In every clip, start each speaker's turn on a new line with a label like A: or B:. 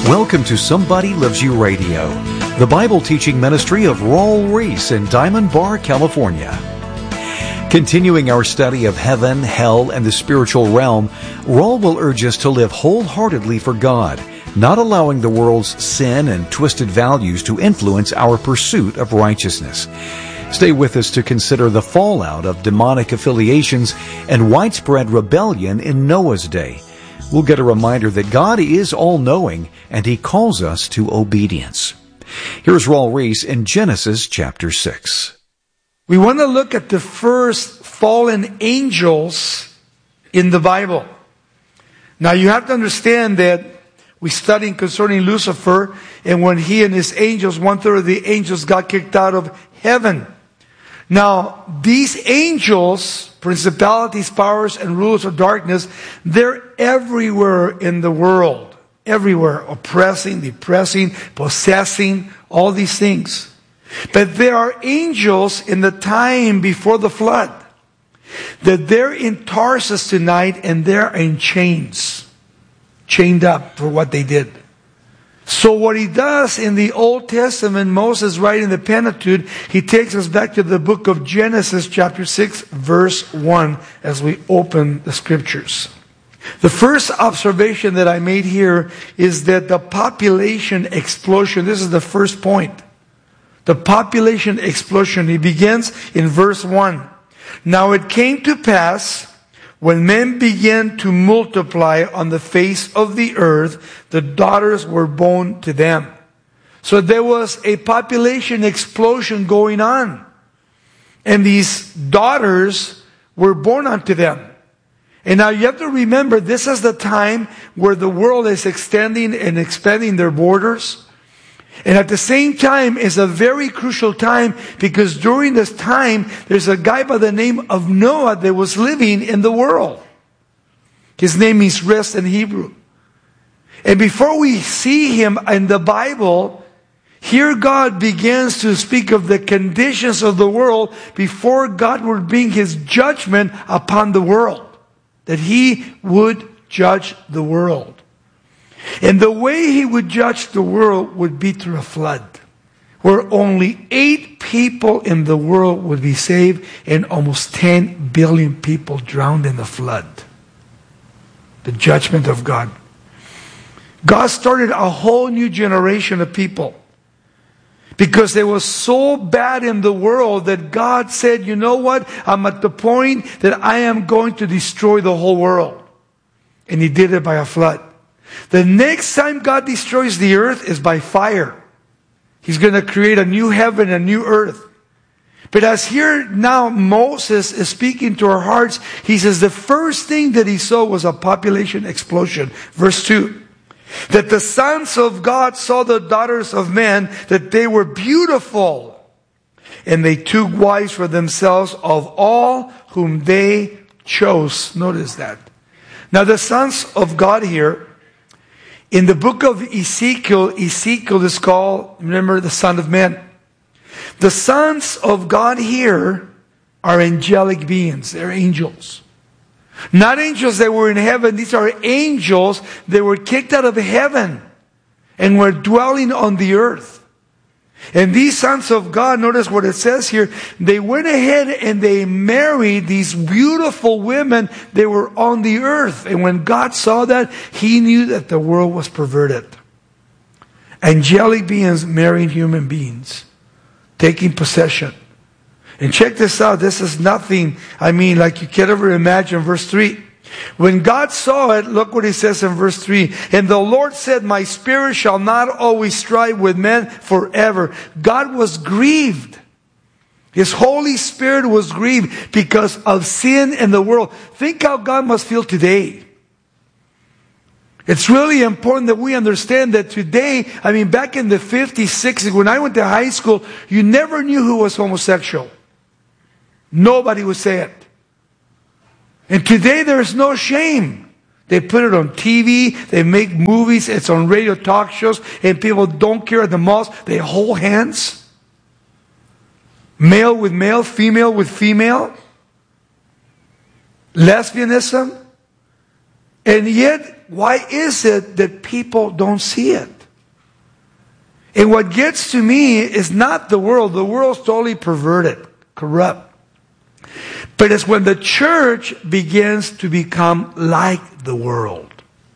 A: Welcome to Somebody Loves You Radio, the Bible teaching ministry of Raul Ries in Diamond Bar, California. Continuing our study of heaven, hell, and the spiritual realm, Raul will urge us to live wholeheartedly for God, not allowing the world's sin and twisted values to influence our pursuit of righteousness. Stay with us to consider the fallout of demonic affiliations and widespread rebellion in Noah's day. We'll get a reminder that God is all-knowing and He calls us to obedience. Here's Raul Ries in Genesis chapter 6.
B: We want to look at the first fallen angels in the Bible. Now you have to understand that we studied concerning Lucifer, and when he and his angels, 1/3 of the angels got kicked out of heaven. Now, these angels, principalities, powers, and rulers of darkness, they're everywhere in the world. Everywhere. Oppressing, depressing, possessing, all these things. But there are angels in the time before the flood. That they're in Tarsus tonight and they're in chains. Chained up for what they did. So what he does in the Old Testament, Moses writing the Pentateuch, he takes us back to the book of Genesis chapter 6 verse 1 as we open the scriptures. The first observation that I made here is that the population explosion, this is the first point. The population explosion, it begins in verse 1. Now it came to pass, when men began to multiply on the face of the earth, the daughters were born to them. So there was a population explosion going on. And these daughters were born unto them. And now you have to remember, this is the time where the world is extending and expanding their borders. And at the same time, it's a very crucial time because during this time, there's a guy by the name of Noah that was living in the world. His name is rest in Hebrew. And before we see him in the Bible, here God begins to speak of the conditions of the world before God would bring His judgment upon the world. That He would judge the world. And the way He would judge the world would be through a flood. Where only 8 people in the world would be saved and almost 10 billion people drowned in the flood. The judgment of God. God started a whole new generation of people. Because it was so bad in the world that God said, you know what? I'm at the point that I am going to destroy the whole world. And He did it by a flood. The next time God destroys the earth is by fire. He's going to create a new heaven, a new earth. But as here now Moses is speaking to our hearts, he says the first thing that he saw was a population explosion. Verse 2. That the sons of God saw the daughters of men, that they were beautiful. And they took wives for themselves of all whom they chose. Notice that. Now the sons of God here, in the book of Ezekiel, Ezekiel is called, remember, the son of man. The sons of God here are angelic beings. They're angels. Not angels that were in heaven. These are angels that were kicked out of heaven and were dwelling on the earth. And these sons of God, notice what it says here, they went ahead and they married these beautiful women that were on the earth. And when God saw that, He knew that the world was perverted. Angelic beings marrying human beings, taking possession. And check this out, this is nothing, like you can't ever imagine. Verse 3. When God saw it, look what He says in verse 3. And the Lord said, my spirit shall not always strive with men forever. God was grieved. His Holy Spirit was grieved because of sin in the world. Think how God must feel today. It's really important that we understand that today, back in the 50s, 60s, when I went to high school, you never knew who was homosexual. Nobody would say it. And today there is no shame. They put it on TV, they make movies, it's on radio talk shows, and people don't care at the malls. They hold hands. Male with male, female with female. Lesbianism. And yet, why is it that people don't see it? And what gets to me is not the world. The world's totally perverted, corrupt. But it's when the church begins to become like the world.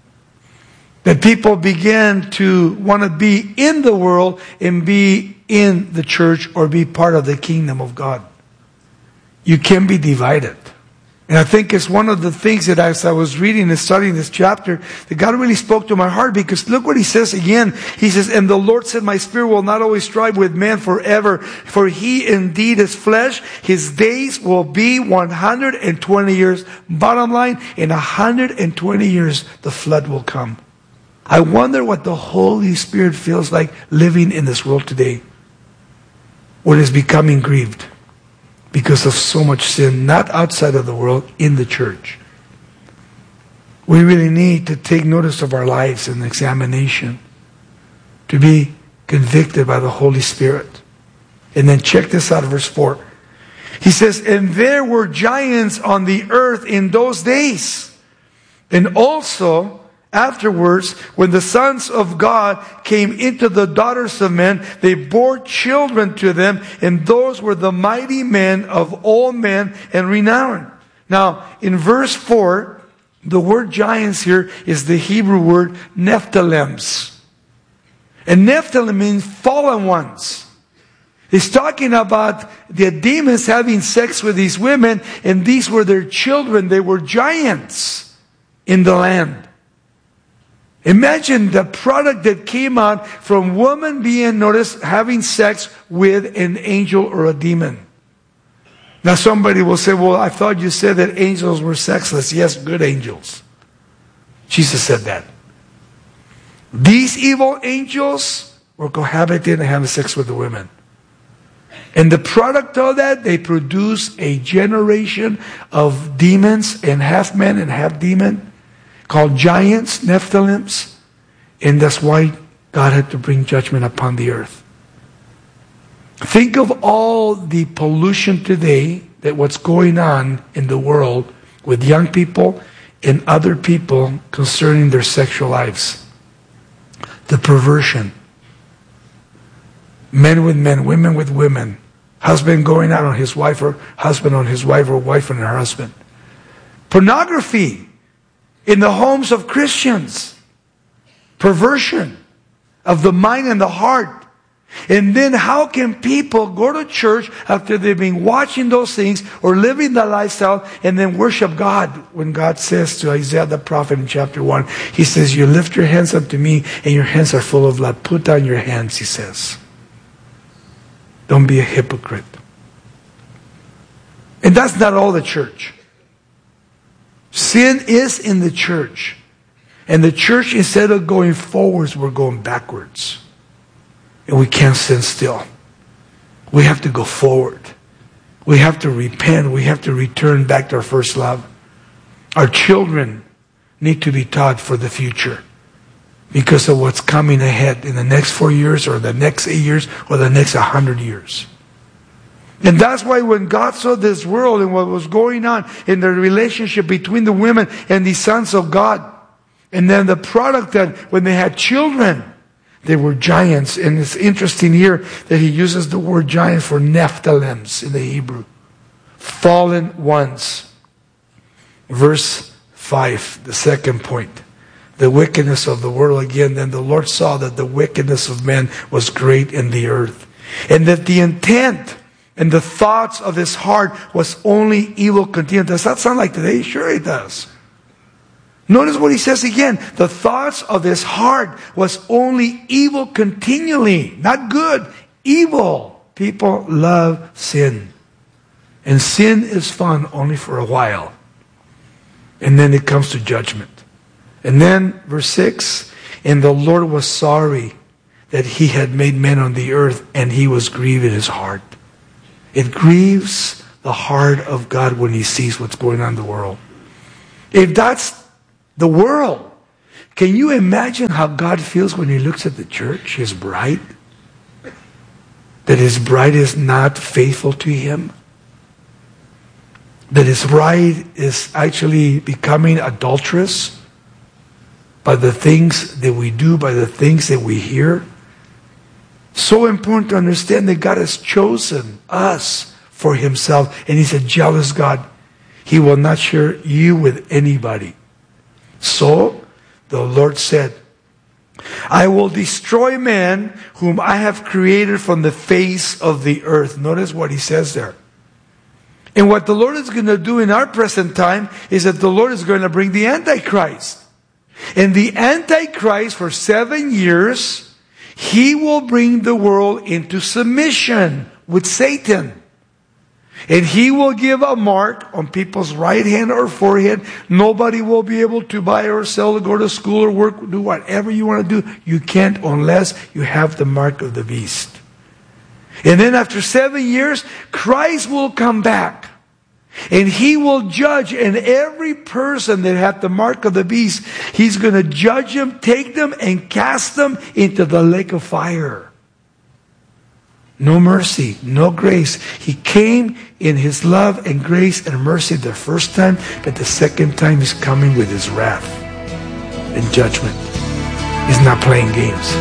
B: That people begin to want to be in the world and be in the church or be part of the kingdom of God. You can be divided. And I think it's one of the things that as I was reading and studying this chapter, that God really spoke to my heart, because look what He says again. He says, "And the Lord said, my spirit will not always strive with man forever, for he indeed is flesh. His days will be 120 years. Bottom line, in 120 years, the flood will come." I wonder what the Holy Spirit feels like living in this world today, when it's becoming grieved because of so much sin, not outside of the world, in the church. We really need to take notice of our lives in examination, to be convicted by the Holy Spirit. And then check this out, verse 4. He says, "And there were giants on the earth in those days. And also afterwards, when the sons of God came into the daughters of men, they bore children to them, and those were the mighty men of all men and renown." Now, in verse 4, the word giants here is the Hebrew word Nephilims. And Nephilim means fallen ones. He's talking about the demons having sex with these women, and these were their children. They were giants in the land. Imagine the product that came out from woman being noticed having sex with an angel or a demon. Now somebody will say, "Well, I thought you said that angels were sexless." Yes, good angels. Jesus said that. These evil angels were cohabiting and having sex with the women. And the product of that, they produce a generation of demons, and half man and half demon, called giants, Nephilims, and that's why God had to bring judgment upon the earth. Think of all the pollution today, that what's going on in the world with young people and other people concerning their sexual lives. The perversion. Men with men, women with women, husband going out on his wife, or husband on his wife, or wife on her husband. Pornography in the homes of Christians. Perversion of the mind and the heart. And then how can people go to church after they've been watching those things or living the lifestyle and then worship God, when God says to Isaiah the prophet in chapter 1, He says, "You lift your hands up to me and your hands are full of blood. Put down your hands," He says. Don't be a hypocrite. And that's not all the church. Sin is in the church. And the church, instead of going forwards, we're going backwards. And we can't stand still. We have to go forward. We have to repent. We have to return back to our first love. Our children need to be taught for the future, because of what's coming ahead in the next 4 years, or the next 8 years, or the next 100 years. And that's why when God saw this world and what was going on in the relationship between the women and the sons of God, and then the product that when they had children, they were giants. And it's interesting here that He uses the word giant for Nephilims in the Hebrew. Fallen ones. Verse 5, the second point. The wickedness of the world again. Then the Lord saw that the wickedness of men was great in the earth, and that the intent and the thoughts of his heart was only evil continually. Does that sound like today? Sure it does. Notice what he says again. The thoughts of his heart was only evil continually. Not good. Evil. People love sin. And sin is fun only for a while. And then it comes to judgment. And then verse 6. And the Lord was sorry that He had made men on the earth, and He was grieved in His heart. It grieves the heart of God when He sees what's going on in the world. If that's the world, can you imagine how God feels when He looks at the church, His bride? That His bride is not faithful to Him? That His bride is actually becoming adulterous by the things that we do, by the things that we hear? So important to understand that God has chosen us for himself. And he's a jealous God. He will not share you with anybody. So the Lord said, I will destroy man whom I have created from the face of the earth. Notice what he says there. And what the Lord is going to do in our present time is that the Lord is going to bring the Antichrist. And the Antichrist, for 7 years, he will bring the world into submission with Satan. And he will give a mark on people's right hand or forehead. Nobody will be able to buy or sell or go to school or work, do whatever you want to do. You can't unless you have the mark of the beast. And then after 7 years, Christ will come back. And he will judge, and every person that had the mark of the beast, he's going to judge them, take them, and cast them into the lake of fire. No mercy, no grace. He came in his love and grace and mercy the first time, but the second time he's coming with his wrath and judgment. He's not playing games.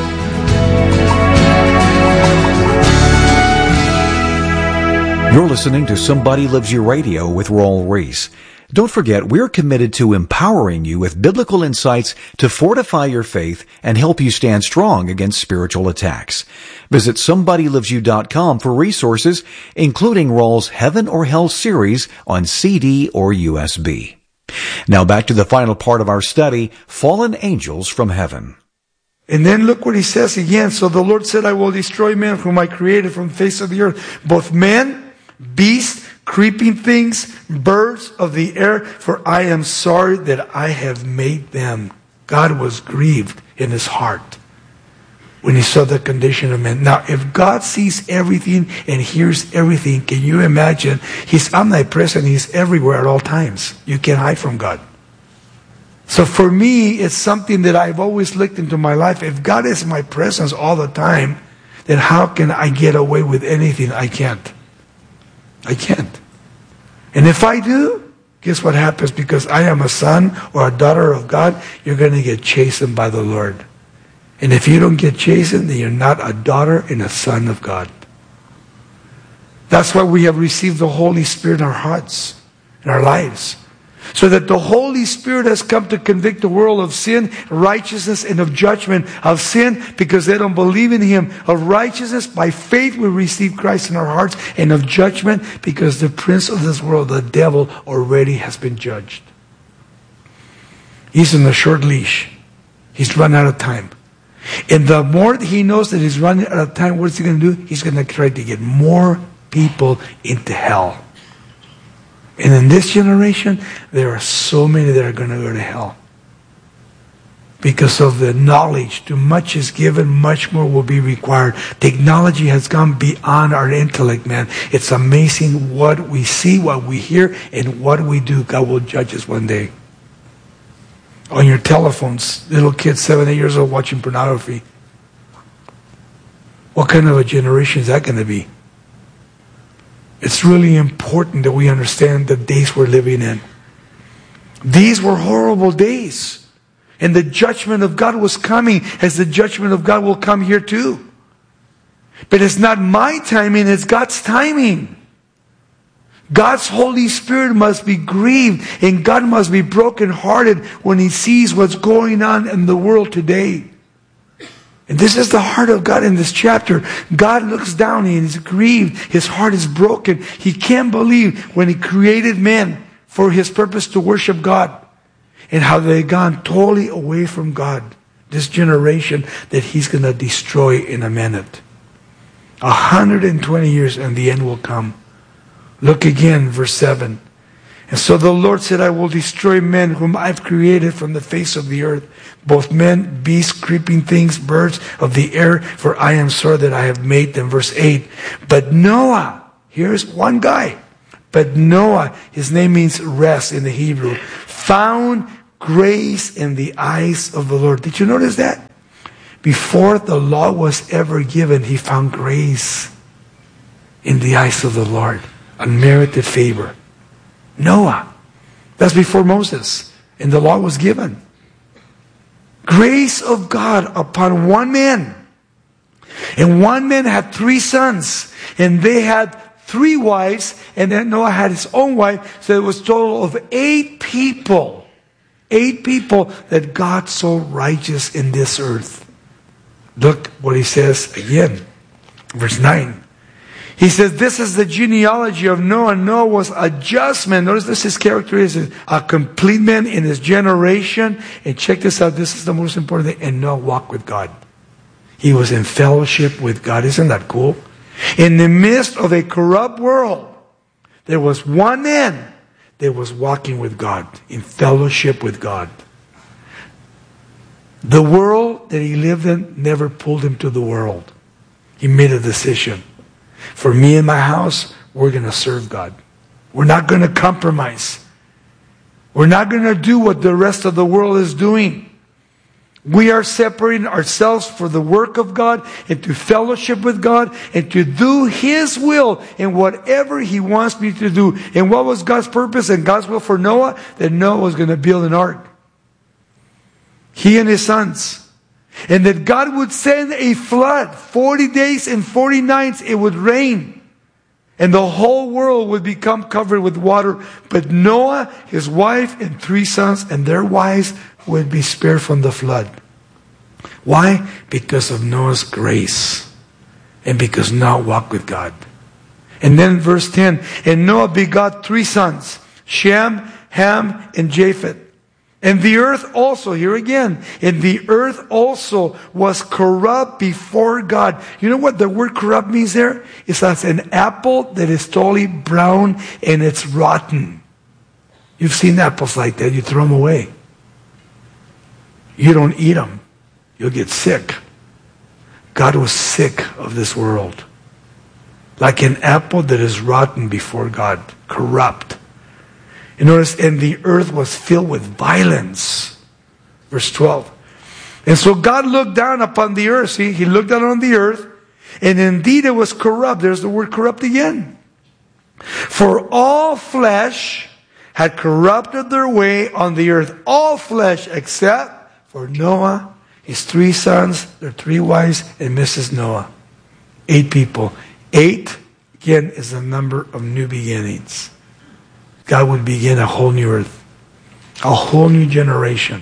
A: You're listening to Somebody Loves You Radio with Raul Ries. Don't forget, we're committed to empowering you with biblical insights to fortify your faith and help you stand strong against spiritual attacks. Visit somebodylovesyou.com for resources, including Raul's Heaven or Hell series on CD or USB. Now back to the final part of our study, Fallen Angels from Heaven.
B: And then look what he says again. So the Lord said, I will destroy man whom I created from the face of the earth, both men, beasts, creeping things, birds of the air, for I am sorry that I have made them. God was grieved in his heart when he saw the condition of man. Now, if God sees everything and hears everything, can you imagine? He's omnipresent. He's everywhere at all times. You can't hide from God. So for me, it's something that I've always looked into my life. If God is in my presence all the time, then how can I get away with anything? I can't. I can't. And if I do, guess what happens? Because I am a son or a daughter of God, you're going to get chastened by the Lord. And if you don't get chastened, then you're not a daughter and a son of God. That's why we have received the Holy Spirit in our hearts, in our lives. So that the Holy Spirit has come to convict the world of sin, righteousness, and of judgment. Of sin, because they don't believe in him. Of righteousness, by faith we receive Christ in our hearts. And of judgment, because the prince of this world, the devil, already has been judged. He's on a short leash. He's run out of time. And the more that he knows that he's running out of time, what is he going to do? He's going to try to get more people into hell. And in this generation, there are so many that are going to go to hell. Because of the knowledge, too much is given, much more will be required. Technology has gone beyond our intellect, man. It's amazing what we see, what we hear, and what we do. God will judge us one day. On your telephones, little kids 7, 8 years old watching pornography. What kind of a generation is that going to be? It's really important that we understand the days we're living in. These were horrible days. And the judgment of God was coming, as the judgment of God will come here too. But it's not my timing, it's God's timing. God's Holy Spirit must be grieved, and God must be brokenhearted when he sees what's going on in the world today. And this is the heart of God in this chapter. God looks down and he's grieved. His heart is broken. He can't believe when he created man for his purpose to worship God, and how they've gone totally away from God. This generation that he's going to destroy in a minute. 120 years and the end will come. Look again, verse 7. And so the Lord said, I will destroy men whom I've created from the face of the earth, both men, beasts, creeping things, birds of the air, for I am sorry that I have made them. Verse 8. But Noah, here's one guy. But Noah, his name means rest in the Hebrew, found grace in the eyes of the Lord. Did you notice that? Before the law was ever given, he found grace in the eyes of the Lord. Unmerited favor. Noah. That's before Moses. And the law was given. Grace of God upon one man. And one man had 3 sons, and they had 3 wives, and then Noah had his own wife, so it was a total of 8 people. 8 people that God saw righteous in this earth. Look what he says again. Verse 9. He says, this is the genealogy of Noah. Noah was a just man. Notice this, his character is a complete man in his generation. And check this out. This is the most important thing. And Noah walked with God. He was in fellowship with God. Isn't that cool? In the midst of a corrupt world, there was one man that was walking with God, in fellowship with God. The world that he lived in never pulled him to the world. He made a decision. For me and my house, we're going to serve God. We're not going to compromise. We're not going to do what the rest of the world is doing. We are separating ourselves for the work of God and to fellowship with God and to do His will in whatever He wants me to do. And what was God's purpose and God's will for Noah? That Noah was going to build an ark. He and his sons. And that God would send a flood. 40 days and 40 nights it would rain. And the whole world would become covered with water. But Noah, his wife, and 3 sons and their wives would be spared from the flood. Why? Because of Noah's grace. And because Noah walked with God. And then verse 10. And Noah begot 3 sons. Shem, Ham, and Japheth. And the earth also, here again, and the earth also was corrupt before God. You know what the word corrupt means there? It's as an apple that is totally brown and it's rotten. You've seen apples like that. You throw them away. You don't eat them. You'll get sick. God was sick of this world. Like an apple that is rotten before God. Corrupt. You notice, and the earth was filled with violence. Verse 12. And so God looked down upon the earth. See, He looked down on the earth. And indeed it was corrupt. There's the word corrupt again. For all flesh had corrupted their way on the earth. All flesh except for Noah, his 3 sons, their 3 wives, and Mrs. Noah. 8 people. 8, again, is the number of new beginnings. God would begin a whole new earth. A whole new generation.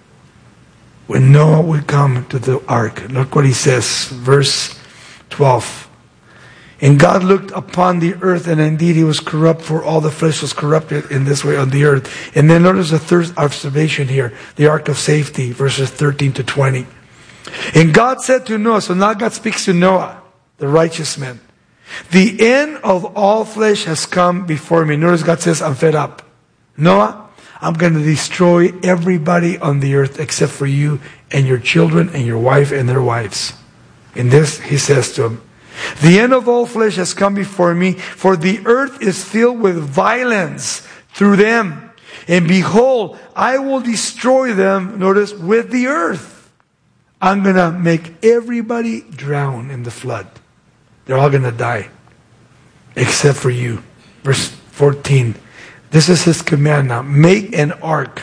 B: When Noah would come to the ark. Look what he says. Verse 12. And God looked upon the earth, and indeed he was corrupt, for all the flesh was corrupted in this way on the earth. And then notice the third observation here. The ark of safety. Verses 13 to 20. And God said to Noah. So now God speaks to Noah, the righteous man. The end of all flesh has come before me. Notice God says, I'm fed up. Noah, I'm going to destroy everybody on the earth except for you and your children and your wife and their wives. In this, he says to him, the end of all flesh has come before me, for the earth is filled with violence through them. And behold, I will destroy them, notice, with the earth. I'm going to make everybody drown in the flood. They're all going to die. Except for you. Verse 14. This is His command now. Make an ark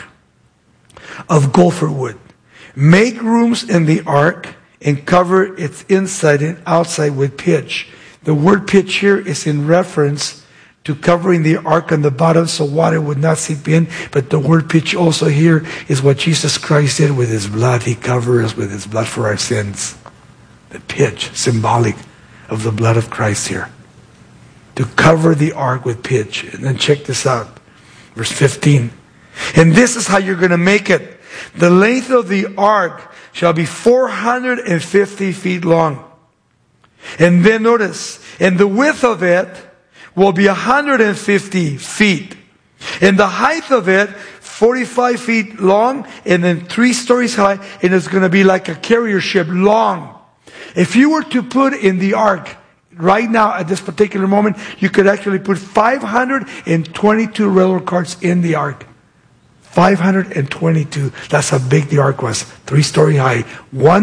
B: of gopher wood. Make rooms in the ark and cover its inside and outside with pitch. The word pitch here is in reference to covering the ark on the bottom so water would not seep in. But the word pitch also here is what Jesus Christ did with His blood. He covered us with His blood for our sins. The pitch, symbolic of the blood of Christ here. To cover the ark with pitch. And then check this out. Verse 15. And this is how you're going to make it. The length of the ark shall be 450 feet long. And then notice, and the width of it will be 150 feet. And the height of it, 45 feet long, and then 3 stories high, and it's going to be like a carrier ship long. If you were to put in the ark, right now at this particular moment, you could actually put 522 railroad cars in the ark. 522. That's how big the ark was. 3-story high. 1